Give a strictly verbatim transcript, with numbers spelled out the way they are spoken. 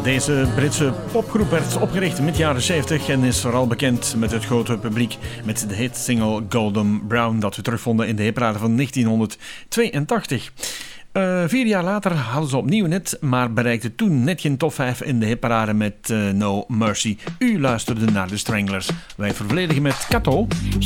Deze Britse popgroep werd opgericht in de jaren zeventig en is vooral bekend met het grote publiek met de hitsingle Golden Brown dat we terugvonden in de hitparade van negentienhonderdtweeëntachtig. Uh, vier jaar later hadden ze opnieuw net, maar bereikten toen net geen top vijf in de hitparade met uh, No Mercy. U luisterde naar de Stranglers. Wij vervolledigen met Kato.